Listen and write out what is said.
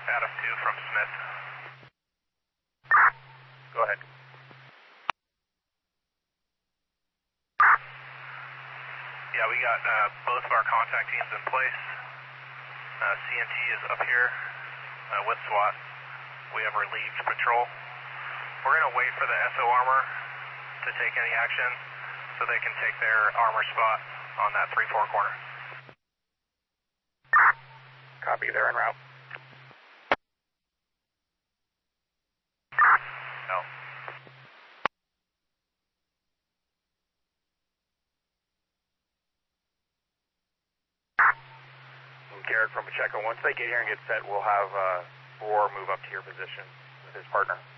Adam 2 from Smith. Go ahead. Yeah, we got both of our contact teams in place. CNT is up here with SWAT. We have relieved patrol. We're going to wait for the SO armor to take any action so they can take their armor spot on that 3-4 corner. Copy, they're en route. No. Garrett from Pacheco. Once they get here and get set, we'll have Roar move up to your position with his partner.